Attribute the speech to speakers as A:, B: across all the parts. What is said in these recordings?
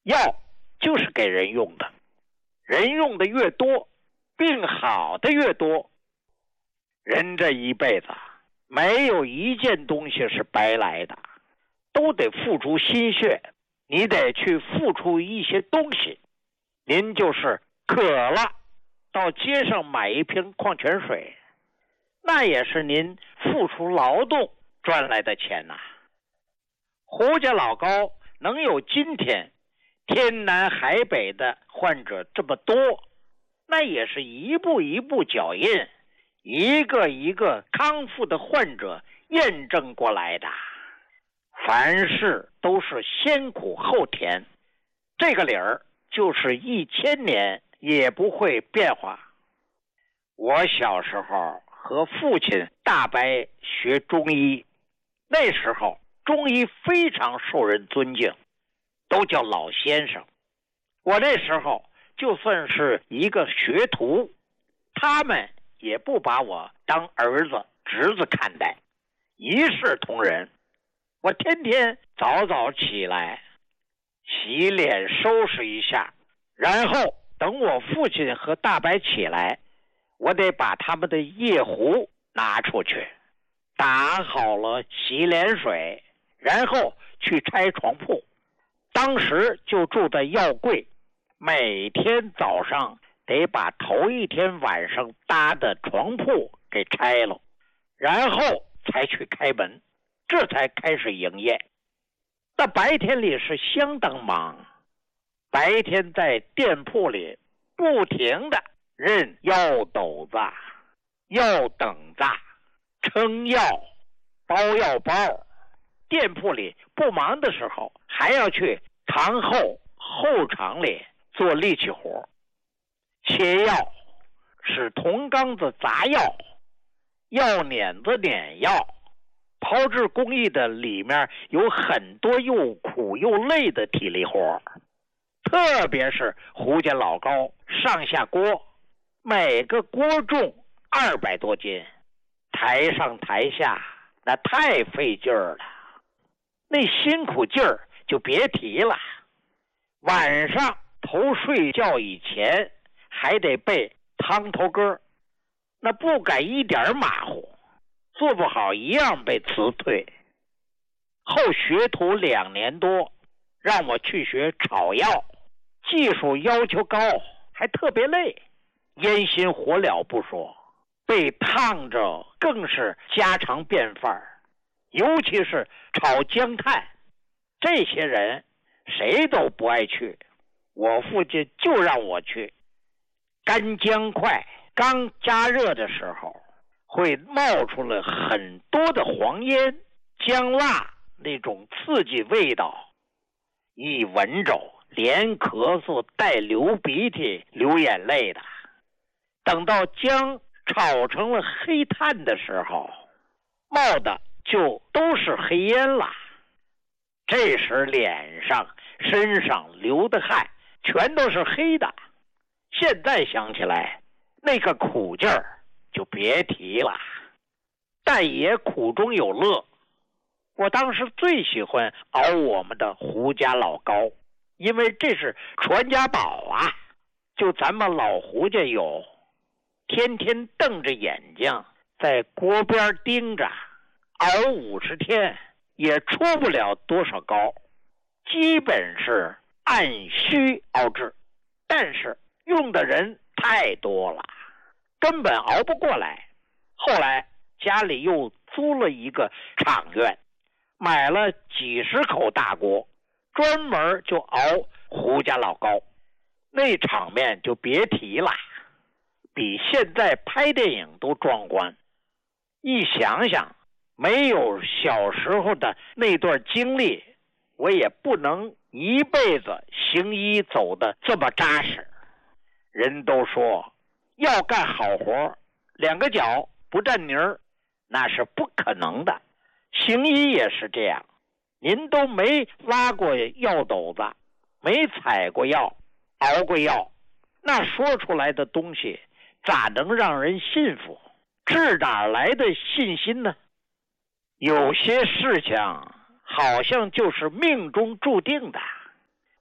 A: 药就是给人用的，人用的越多，病好的越多。人这一辈子没有一件东西是白来的，都得付出心血，你得去付出一些东西。您就是渴了，到街上买一瓶矿泉水，那也是您付出劳动赚来的钱呐。胡家老高能有今天天南海北的患者这么多，那也是一步一步脚印，一个一个康复的患者验证过来的。凡事都是先苦后甜，这个理儿就是1000年也不会变化。我小时候和父亲大伯学中医，那时候中医非常受人尊敬，都叫老先生。我那时候就算是一个学徒，他们也不把我当儿子侄子看待，一视同仁。我天天早早起来洗脸收拾一下，然后等我父亲和大伯起来，我得把他们的夜壶拿出去，打好了洗脸水，然后去拆床铺。当时就住在药柜，每天早上得把头一天晚上搭的床铺给拆了，然后才去开门，这才开始营业。那白天里是相当忙，白天在店铺里不停的认药斗子、药等子、称药、包药包。店铺里不忙的时候，还要去堂后场里做力气活，切药、使铜缸子砸药、药碾子碾药。炮制工艺的里面有很多又苦又累的体力活，特别是胡家老高上下锅，每个锅重200多斤，台上台下那太费劲儿了，那辛苦劲儿就别提了。晚上头睡觉以前还得背汤头歌，那不敢一点马虎，做不好一样被辞退。后学徒2年多，让我去学炒药，技术要求高，还特别累，烟熏火燎不说，被烫着更是家常便饭。尤其是炒姜炭，这些人谁都不爱去，我父亲就让我去。干姜块刚加热的时候，会冒出了很多的黄烟，姜辣那种刺激味道，一闻着连咳嗽带流鼻涕流眼泪的。等到姜炒成了黑炭的时候，冒的就都是黑烟了。这时脸上身上流的汗全都是黑的，现在想起来那个苦劲儿就别提了，但也苦中有乐。我当时最喜欢熬我们的胡家老高，因为这是传家宝啊，就咱们老胡家有，天天瞪着眼睛在锅边盯着，熬50天也出不了多少膏，基本是按需熬制，但是用的人太多了，根本熬不过来。后来家里又租了一个厂院，买了几十口大锅，专门就熬胡家老高，那场面就别提了，比现在拍电影都壮观。一想想没有小时候的那段经历，我也不能一辈子行医走得这么扎实。人都说要干好活，2个脚不沾泥儿，那是不可能的。行医也是这样，您都没拉过药斗子，没采过药，熬过药，那说出来的东西咋能让人信服？这哪来的信心呢？有些事情好像就是命中注定的。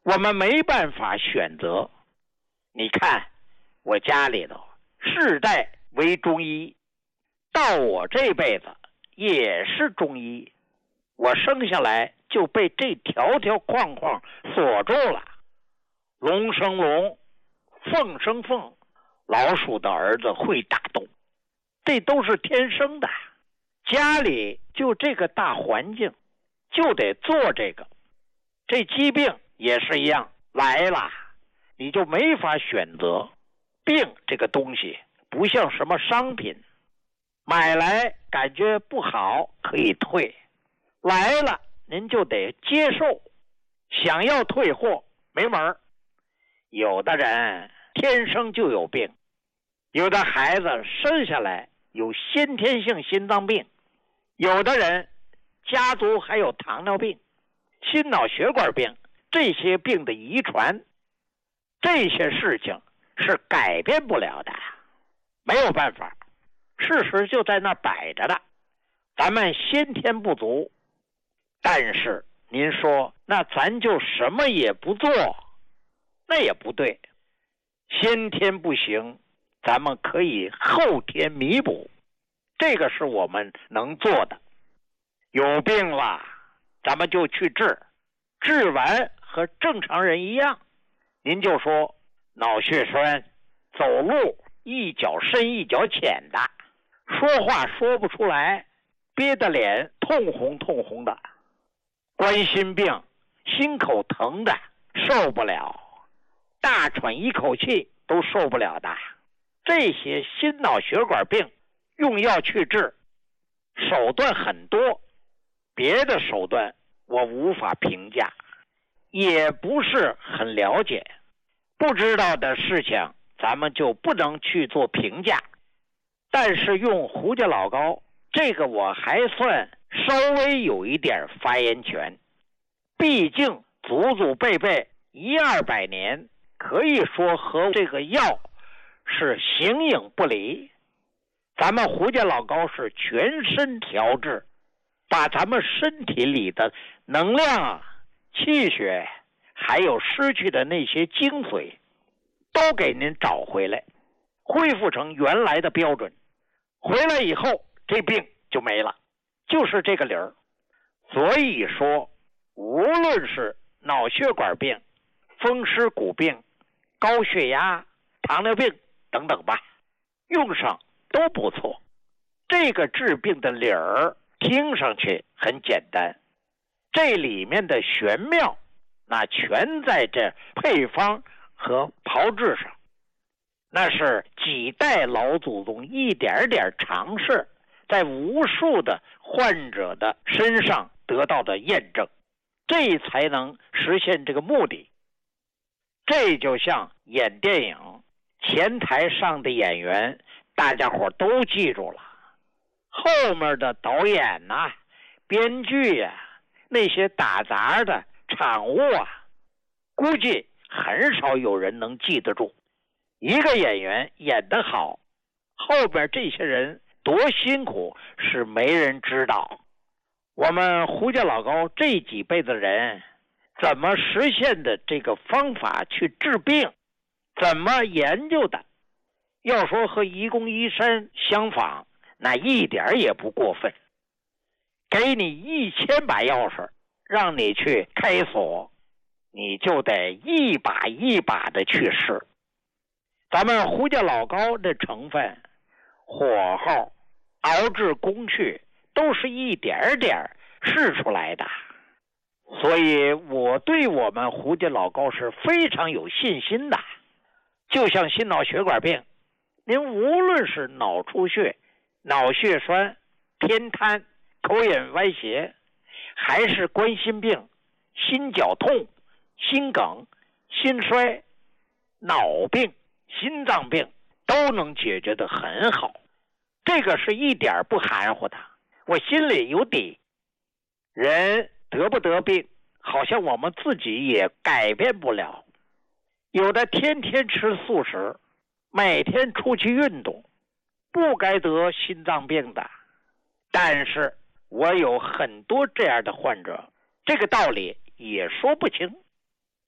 A: 我们没办法选择。你看我家里头世代为中医，到我这辈子也是中医，我生下来就被这条条框框锁住了。龙生龙，凤生凤，老鼠的儿子会打洞，这都是天生的。家里就这个大环境，就得做这个。这疾病也是一样，来了你就没法选择。病这个东西不像什么商品，买来感觉不好可以退，来了您就得接受，想要退货没门儿。有的人天生就有病，有的孩子生下来有先天性心脏病，有的人家族还有糖尿病、心脑血管病，这些病的遗传，这些事情是改变不了的，没有办法，事实就在那摆着的。咱们先天不足，但是您说那咱就什么也不做，那也不对。先天不行，咱们可以后天弥补，这个是我们能做的。有病了咱们就去治，治完和正常人一样。您就说脑血栓，走路一脚深一脚浅的，说话说不出来，憋得脸通红通红的，冠心病，心口疼的受不了，大喘一口气都受不了的，这些心脑血管病用药去治，手段很多，别的手段我无法评价，也不是很了解，不知道的事情咱们就不能去做评价。但是用胡家老高这个我还算稍微有一点发言权，毕竟祖祖辈辈100-200年，可以说和这个药是形影不离。咱们胡家老高是全身调治，把咱们身体里的能量、气血还有失去的那些精髓都给您找回来，恢复成原来的标准。回来以后这病就没了，就是这个理儿。所以说无论是脑血管病、风湿骨病、高血压、糖尿病等等吧，用上都不错。这个治病的理儿听上去很简单，这里面的玄妙那全在这配方和炮制上，那是几代老祖宗一点点尝试，在无数的患者的身上得到的验证，这才能实现这个目的。这就像演电影，前台上的演员大家伙都记住了，后面的导演呐、编剧呀、那些打杂的场务啊，估计很少有人能记得住。一个演员演得好，后边这些人多辛苦是没人知道。我们胡家老高这几辈子人怎么实现的这个方法去治病，怎么研究的，要说和愚公移山相仿，那一点也不过分。给你1000把钥匙让你去开锁，你就得一把一把的去试。咱们胡家老高的成分、火候、熬制工序都是一点点试出来的，所以我对我们胡家老高是非常有信心的。就像心脑血管病，您无论是脑出血、脑血栓、偏瘫、口眼歪斜，还是冠心病、心绞痛、心梗、心衰、脑病、心脏病，都能解决得很好。这个是一点不含糊的，我心里有底。人得不得病，好像我们自己也改变不了。有的天天吃素食，每天出去运动，不该得心脏病的。但是我有很多这样的患者，这个道理也说不清。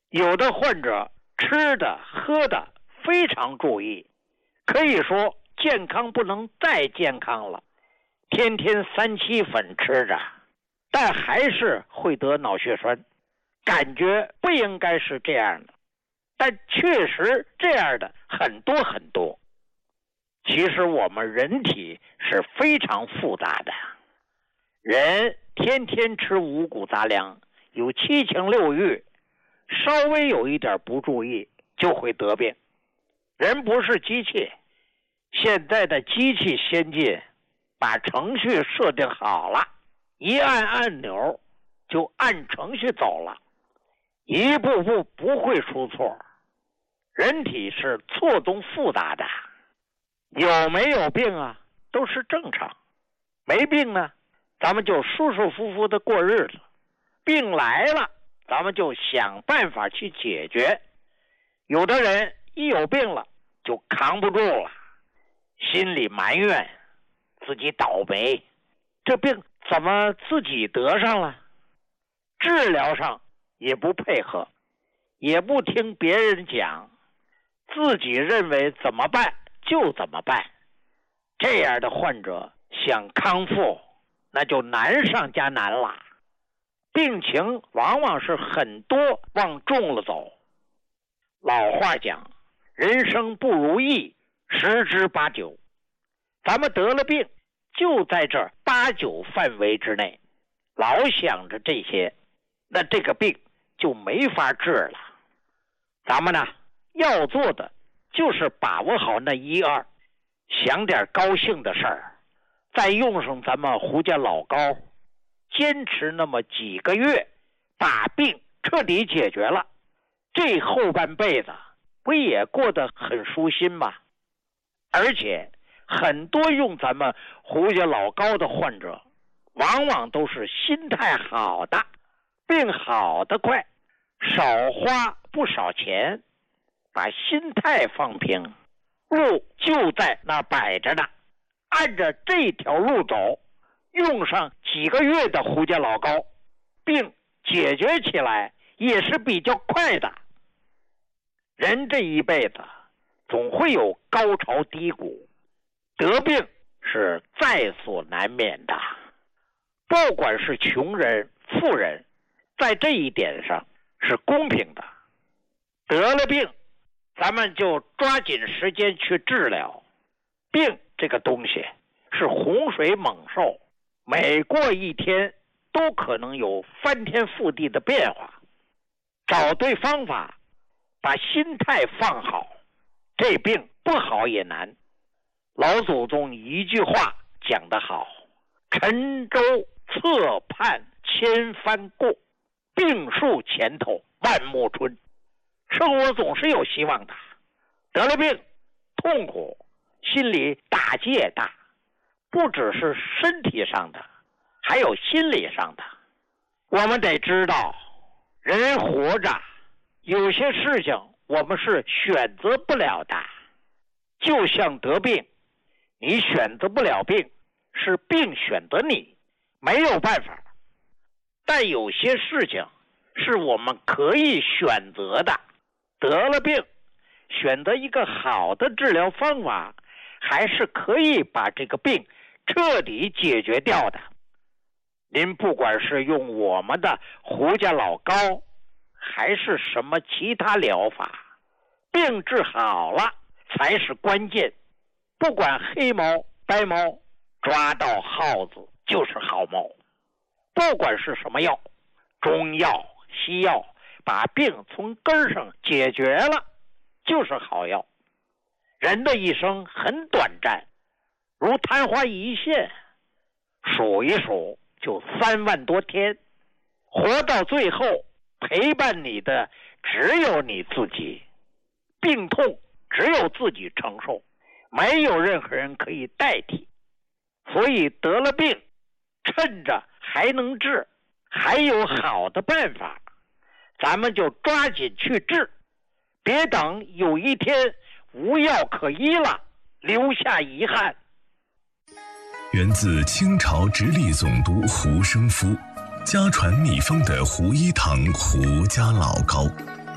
A: 有的患者吃的喝的非常注意，可以说健康不能再健康了，天天3七粉吃着，但还是会得脑血栓，感觉不应该是这样的，但确实这样的很多很多。其实我们人体是非常复杂的，人天天吃五谷杂粮，有7情6欲，稍微有一点不注意就会得病。人不是机器，现在的机器先进，把程序设定好了，一按按钮就按程序走了，一步步不会出错。人体是错综复杂的，有没有病啊都是正常，没病呢咱们就舒舒服服的过日子，病来了咱们就想办法去解决。有的人一有病了就扛不住了，心里埋怨自己倒霉，这病怎么自己得上了？治疗上也不配合，也不听别人讲，自己认为怎么办就怎么办。这样的患者想康复那就难上加难了，病情往往是很多往重了走。老话讲，人生不如意十之八九，咱们得了病就在这8、9范围之内，老想着这些，那这个病就没法治了。咱们呢要做的就是把握好那1、2，想点高兴的事儿，再用上咱们胡家老膏，坚持那么几个月，把病彻底解决了，这后半辈子不也过得很舒心吗？而且很多用咱们胡家老膏的患者，往往都是心态好的，病好得快，少花不少钱，把心态放平，路就在那摆着呢，按着这条路走，用上几个月的胡家老膏，病解决起来也是比较快的。人这一辈子总会有高潮低谷，得病是在所难免的，不管是穷人富人，在这一点上是公平的。得了病咱们就抓紧时间去治疗，病这个东西是洪水猛兽，每过一天都可能有翻天覆地的变化。找对方法，把心态放好，这病不好也难。老祖宗一句话讲得好，沉舟侧畔千帆过，病树前头万木春。生活总是有希望的，得了病痛苦，心里打击也大，不只是身体上的，还有心理上的。我们得知道，人活着有些事情我们是选择不了的，就像得病，你选择不了病，是病选择你，没有办法。但有些事情是我们可以选择的，得了病，选择一个好的治疗方法，还是可以把这个病彻底解决掉的。您不管是用我们的胡家老膏，还是什么其他疗法，病治好了才是关键。不管黑猫白猫，抓到耗子就是好猫。不管是什么药，中药西药，把病从根上解决了就是好药。人的一生很短暂，如昙花一现，数一数就3万多天，活到最后陪伴你的只有你自己，病痛只有自己承受，没有任何人可以代替。所以得了病，趁着还能治，还有好的办法，咱们就抓紧去治，别等有一天无药可医了，留下遗憾。
B: 源自清朝直隶总督胡生夫，家传秘方的胡医堂胡家老膏。